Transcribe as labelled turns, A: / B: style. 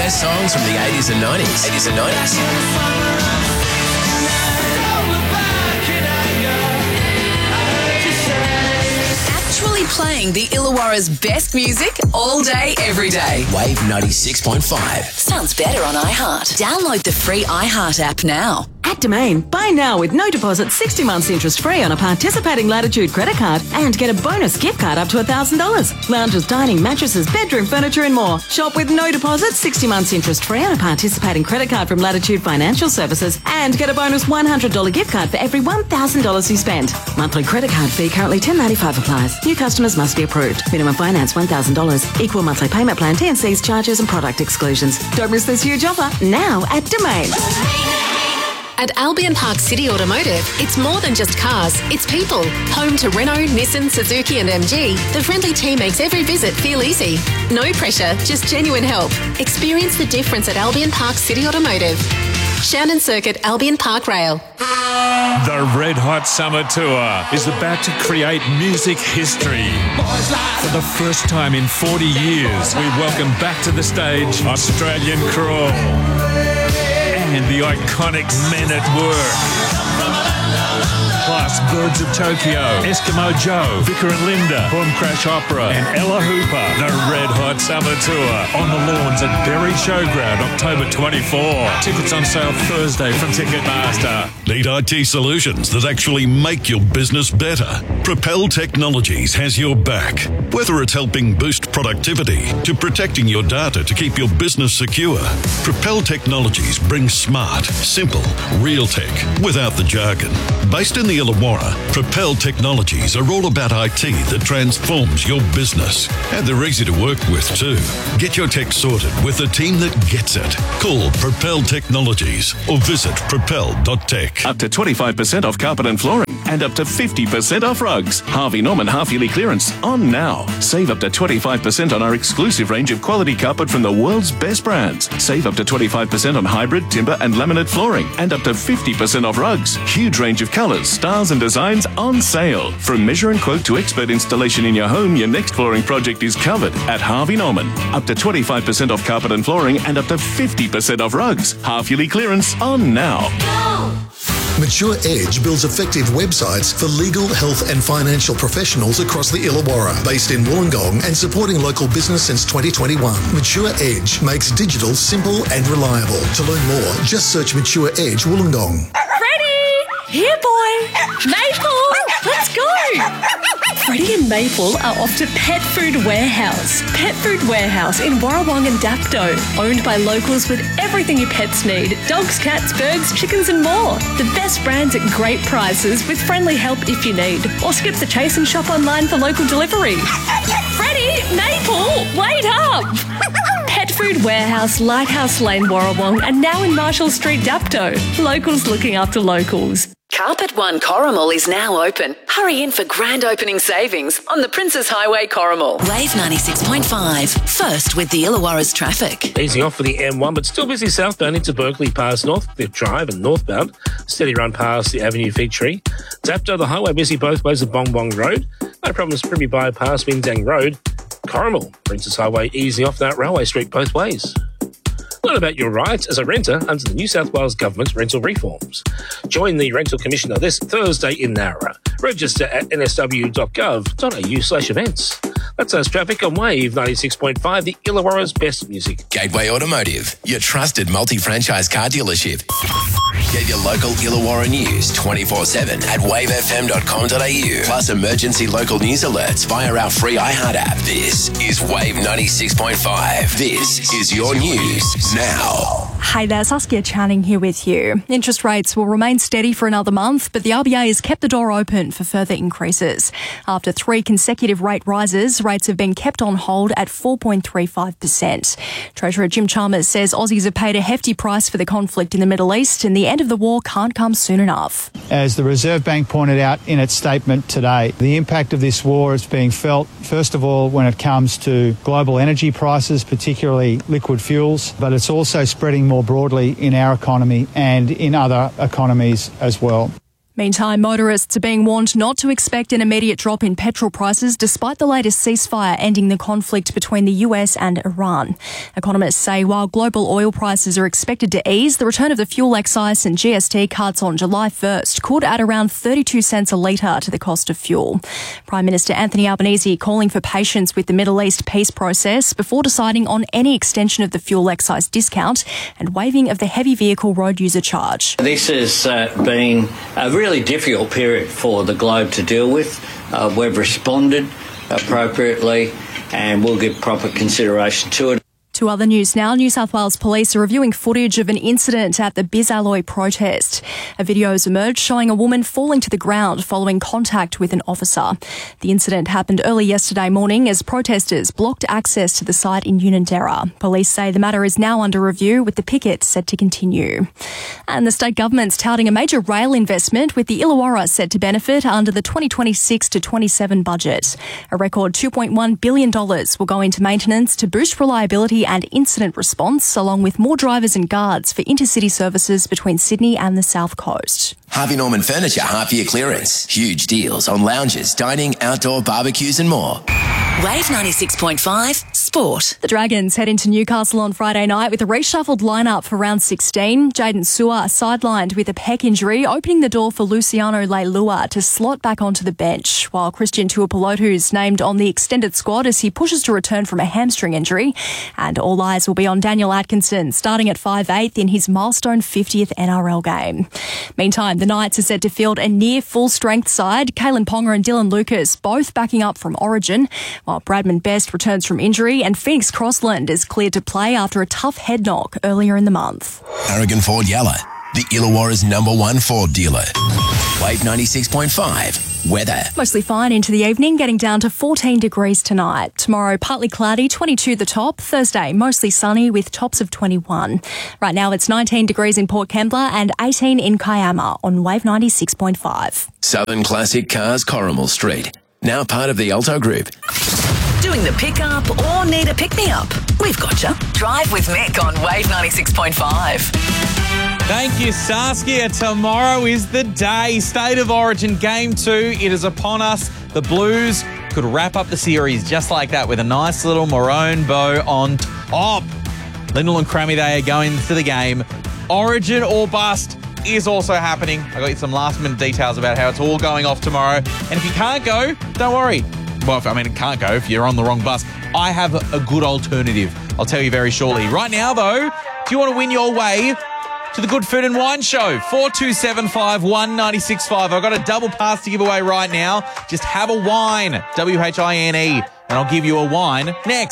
A: best songs from the 80s and 90s.
B: Actually playing the Illawarra's best music all day, every day.
A: Wave 96.5.
B: Sounds better on iHeart. Download the free iHeart app now.
C: At Domain, buy now with no deposit, 60 months interest free on a participating Latitude credit card and get a bonus gift card up to $1,000. Lounges, dining, mattresses, bedroom furniture and more. Shop with no deposit, 60 months interest free on a participating credit card from Latitude Financial Services and get a bonus $100 gift card for every $1,000 you spend. Monthly credit card fee currently $10.95 applies. New customers must be approved. Minimum finance $1,000. Equal monthly payment plan, T&Cs, charges and product exclusions. Don't miss this huge offer now at Domain.
D: At Albion Park City Automotive, it's more than just cars, it's people. Home to Renault, Nissan, Suzuki and MG, the friendly team makes every visit feel easy. No pressure, just genuine help. Experience the difference at Albion Park City Automotive. Shannon Circuit, Albion Park Rail.
E: The Red Hot Summer Tour is about to create music history. For the first time in 40 years, we welcome back to the stage Australian Crawl and the iconic Men at Work. Plus Birds of Tokyo, Eskimo Joe, Vicar and Linda, Boom Crash Opera and Ella Hooper. The Red Hot Summer Tour on the lawns at Berry Showground, October 24. Tickets on sale Thursday from Ticketmaster.
F: Need IT solutions that actually make your business better? Propel Technologies has your back. Whether it's helping boost productivity to protecting your data to keep your business secure, Propel Technologies brings smart, simple, real tech without the jargon. Based in the Illawarra, Propel Technologies are all about IT that transforms your business. And they're easy to work with too. Get your tech sorted with a team that gets it. Call Propel Technologies or visit propel.tech.
G: Up to 25% off carpet and flooring and up to 50% off rugs. Harvey Norman half-yearly clearance on now. Save up to 25% on our exclusive range of quality carpet from the world's best brands. Save up to 25% on hybrid, timber and laminate flooring and up to 50% off rugs. Huge range of colours, styles and designs on sale. From measure and quote to expert installation in your home, your next flooring project is covered at Harvey Norman. Up to 25% off carpet and flooring and up to 50% off rugs. Half-yearly clearance on now.
H: Mature Edge builds effective websites for legal, health and financial professionals across the Illawarra, based in Wollongong and supporting local business since 2021. Mature Edge makes digital simple and reliable. To learn more, just search Mature Edge Wollongong.
I: Freddie! Here, boy! Maple! Let's go! Freddie and Maple are off to Pet Food Warehouse. Pet Food Warehouse in Warrawong and Dapto. Owned by locals with everything your pets need. Dogs, cats, birds, chickens and more. The best brands at great prices with friendly help if you need. Or skip the chase and shop online for local delivery. Freddie! Maple! Wait up! Pet Food Warehouse, Lighthouse Lane, Warrawong and now in Marshall Street, Dapto. Locals looking after locals.
B: Carpet One Corrimal is now open. Hurry in for grand opening savings on the Princess Highway Corrimal. Wave 96.5. First with the Illawarra's traffic.
J: Easing off for the M1, but still busy southbound into Berkeley past Northcliffe Drive and northbound. Steady run past the Avenue Fig Tree. Dapto, the highway busy both ways of Bong Bong Road. No problems, Primmy bypass Windang Road. Corrimal, Princess Highway easing off that railway street both ways. Learn about your rights as a renter under the New South Wales Government's rental reforms. Join the Rental Commissioner this Thursday in Nowra. Register at nsw.gov.au/events. That's us traffic on Wave 96.5, the Illawarra's best music.
A: Gateway Automotive, your trusted multi-franchise car dealership. Get your local Illawarra news 24/7 at wavefm.com.au. Plus emergency local news alerts via our free iHeart app. This is Wave 96.5. This is your news now.
K: Hi there, Saskia Channing here with you. Interest rates will remain steady for another month, but the RBA has kept the door open for further increases. After 3 consecutive rate rises, rates have been kept on hold at 4.35%. Treasurer Jim Chalmers says Aussies have paid a hefty price for the conflict in the Middle East and the end of the war can't come soon enough.
L: As the Reserve Bank pointed out in its statement today, the impact of this war is being felt, first of all, when it comes to global energy prices, particularly liquid fuels, but it's also spreading more broadly in our economy and in other economies as well.
K: Meantime, motorists are being warned not to expect an immediate drop in petrol prices despite the latest ceasefire ending the conflict between the US and Iran. Economists say while global oil prices are expected to ease, the return of the fuel excise and GST cuts on July 1st could add around 32 cents a litre to the cost of fuel. Prime Minister Anthony Albanese calling for patience with the Middle East peace process before deciding on any extension of the fuel excise discount and waiving of the heavy vehicle road user charge.
M: This has been a really difficult period for the globe to deal with. We've responded appropriately and we'll give proper consideration to it.
K: To other news now, New South Wales Police are reviewing footage of an incident at the BizAlloy protest. A video has emerged showing a woman falling to the ground following contact with an officer. The incident happened early yesterday morning as protesters blocked access to the site in Unanderra. Police say the matter is now under review with the picket set to continue. And the state government's touting a major rail investment with the Illawarra set to benefit under the 2026 to 27 budget. A record $2.1 billion will go into maintenance to boost reliability and incident response, along with more drivers and guards for intercity services between Sydney and the South Coast.
A: Harvey Norman Furniture half-year clearance. Huge deals on lounges, dining, outdoor barbecues and more.
B: Wave 96.5 Sport.
K: The Dragons head into Newcastle on Friday night with a reshuffled lineup for round 16. Jaden Sewer sidelined with a pec injury, opening the door for Luciano Leilua to slot back onto the bench, while Christian Tuipulotu's named on the extended squad as he pushes to return from a hamstring injury. And all eyes will be on Daniel Atkinson, starting at 5'8" in his milestone 50th NRL game. Meantime, the Knights are set to field a near full-strength side. Kalen Ponga and Dylan Lucas both backing up from Origin, while Bradman Best returns from injury and Phoenix Crossland is cleared to play after a tough head knock earlier in the month.
A: Aragon Ford Yalla, the Illawarra's #1 Ford dealer. Wave 96.5. Weather.
K: Mostly fine into the evening, getting down to 14 degrees tonight. Tomorrow, partly cloudy, 22 the top. Thursday, mostly sunny with tops of 21. Right now, it's 19 degrees in Port Kembla and 18 in Kiama on Wave 96.5.
A: Southern Classic Cars, Corrimal Street. Now part of the Alto Group.
B: Doing the pick-up or need a pick-me-up? We've got you. Drive with Mick on Wave 96.5.
N: Thank you, Saskia. Tomorrow is the day. State of Origin Game 2. It is upon us. The Blues could wrap up the series just like that with a nice little maroon bow on top. Lyndall and Crammy, they are going to the game. Origin or bust is also happening. I got you some last-minute details about how it's all going off tomorrow. And if you can't go, don't worry. Well, it can't go if you're on the wrong bus. I have a good alternative. I'll tell you very shortly. Right now, though, do you want to win your way to the Good Food and Wine Show? 4275 I've got a double pass to give away right now. Just have a wine, WHINE, and I'll give you a wine next.